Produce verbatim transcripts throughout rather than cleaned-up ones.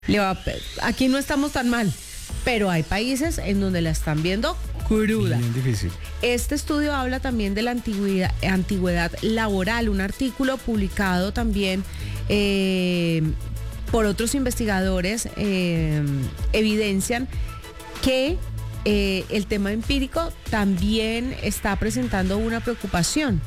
Le va, aquí no estamos tan mal, pero hay países en donde la están viendo cruda. Bien difícil. Este estudio habla también de la antigüedad, antigüedad laboral, un artículo publicado también eh, por otros investigadores eh, evidencian que eh, el tema empírico también está presentando una preocupación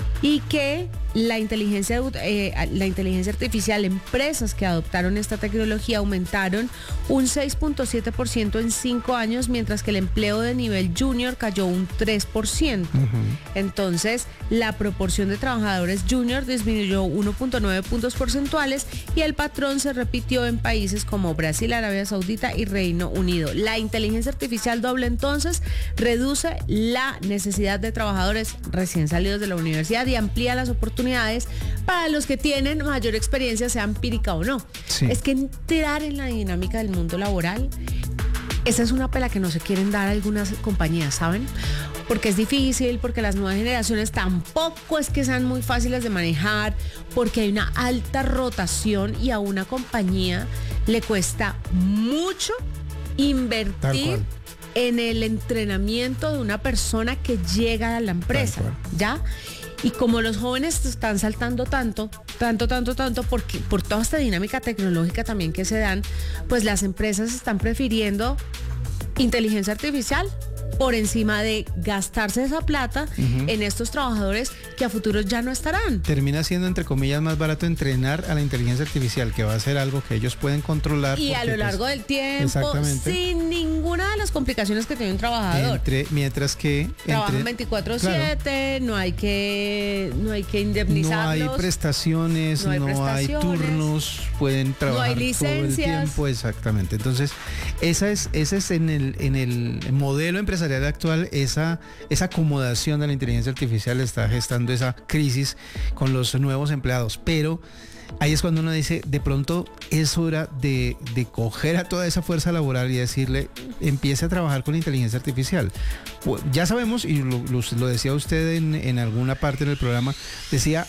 y que la inteligencia, eh, la inteligencia artificial, empresas que adoptaron esta tecnología aumentaron un seis punto siete por ciento en cinco años, mientras que el empleo de nivel junior cayó un tres por ciento. Uh-huh. Entonces, la proporción de trabajadores junior disminuyó uno punto nueve puntos porcentuales y el patrón se repitió en países como Brasil, Arabia Saudita y Reino Unido. La inteligencia artificial doble entonces reduce la necesidad de trabajadores recién salidos de la universidad y amplía las oportunidades para los que tienen mayor experiencia, sea empírica o no. Sí. Es que entrar en la dinámica del mundo laboral, esa es una pela que no se quieren dar algunas compañías, ¿saben? Porque es difícil, porque las nuevas generaciones tampoco es que sean muy fáciles de manejar, porque hay una alta rotación y a una compañía le cuesta mucho invertir en el entrenamiento de una persona que llega a la empresa, ¿ya? Y como los jóvenes están saltando tanto, tanto, tanto, tanto, porque por toda esta dinámica tecnológica también que se dan, pues las empresas están prefiriendo inteligencia artificial por encima de gastarse esa plata uh-huh. en estos trabajadores que a futuro ya no estarán. Termina siendo, entre comillas, más barato entrenar a la inteligencia artificial, que va a ser algo que ellos pueden controlar. Y a lo largo pues, del tiempo, sin ninguna de las complicaciones que tiene un trabajador. Entre, mientras que... Trabajan veinticuatro siete, claro. no hay que no hay que indemnizarlos. No hay prestaciones, no hay, no prestaciones, hay turnos, pueden trabajar no hay licencias. todo el tiempo, exactamente. Entonces, esa es, esa es en el, en el modelo empresarial actual, esa, esa acomodación de la inteligencia artificial está gestando esa crisis con los nuevos empleados, pero ahí es cuando uno dice, de pronto es hora de, de coger a toda esa fuerza laboral y decirle, empiece a trabajar con inteligencia artificial. Pues ya sabemos, y lo, lo, lo decía usted en, en alguna parte del programa, decía,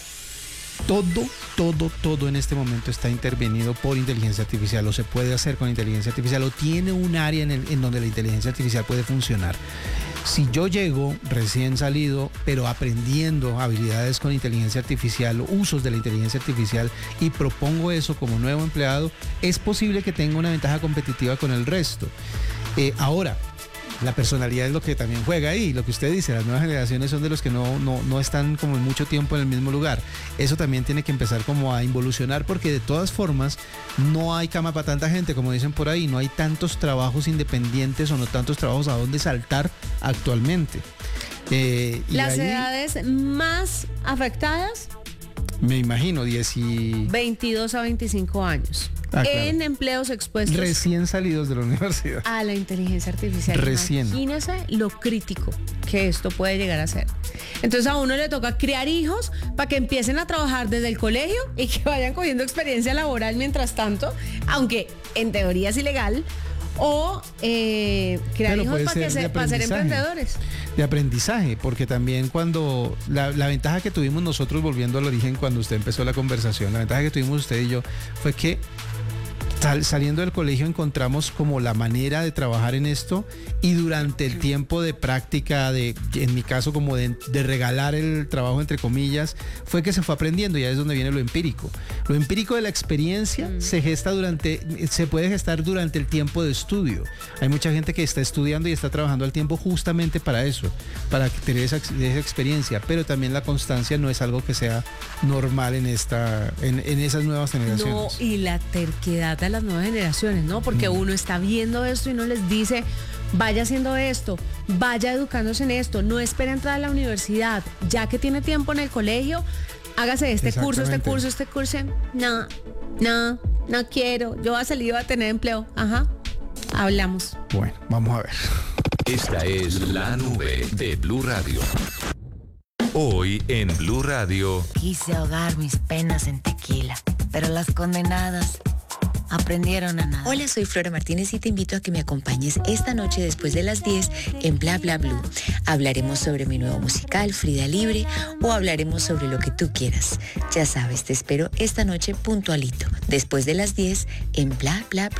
todo, todo, todo en este momento está intervenido por inteligencia artificial, o se puede hacer con inteligencia artificial, o tiene un área en, el, en donde la inteligencia artificial puede funcionar. Si yo llego recién salido, pero aprendiendo habilidades con inteligencia artificial, usos de la inteligencia artificial, y propongo eso como nuevo empleado, es posible que tenga una ventaja competitiva con el resto. Eh, ahora, la personalidad es lo que también juega ahí, lo que usted dice, las nuevas generaciones son de los que no, no, no están como mucho tiempo en el mismo lugar. Eso también tiene que empezar como a involucionar, porque de todas formas no hay cama para tanta gente, como dicen por ahí, no hay tantos trabajos independientes o no tantos trabajos a donde saltar actualmente. Eh, y las ahí, edades más afectadas, me imagino, diez y... veintidós a veinticinco años. Ah, en claro. Empleos expuestos recién salidos de la universidad a la inteligencia artificial. Recién. Imagínese lo crítico que esto puede llegar a ser. Entonces a uno le toca criar hijos para que empiecen a trabajar desde el colegio y que vayan cogiendo experiencia laboral mientras tanto, aunque en teoría es ilegal, o eh, crear Pero hijos para que se, para ser emprendedores. De aprendizaje, porque también cuando la, la ventaja que tuvimos nosotros, volviendo al origen cuando usted empezó la conversación, la ventaja que tuvimos usted y yo fue que Sal, saliendo del colegio encontramos como la manera de trabajar en esto, y durante el tiempo de práctica, de, en mi caso como de, de regalar el trabajo entre comillas, fue que se fue aprendiendo, y ahí es donde viene lo empírico. Lo empírico de la experiencia mm. se gesta durante, se puede gestar durante el tiempo de estudio. Hay mucha gente que está estudiando y está trabajando al tiempo justamente para eso, para tener esa, esa experiencia, pero también la constancia no es algo que sea normal en, esta, en, en esas nuevas generaciones. No, y la terquedad de las nuevas generaciones, ¿no? Porque mm. uno está viendo esto y uno les dice, vaya haciendo esto, vaya educándose en esto, no espere entrar a la universidad, ya que tiene tiempo en el colegio, hágase este curso, este curso, este curso. No, no, no quiero, yo voy a salir y voy a tener empleo. Ajá, hablamos. Bueno, vamos a ver. Esta es La Nube de Blue Radio. Hoy en Blue Radio. Quise ahogar mis penas en tequila, pero las condenadas aprendieron a nadar. Hola, soy Flora Martínez y te invito a que me acompañes esta noche después de las diez en Bla Bla Blue. Hablaremos sobre mi nuevo musical, Frida Libre, o hablaremos sobre lo que tú quieras. Ya sabes, te espero esta noche puntualito, después de las diez en Bla Bla Blue.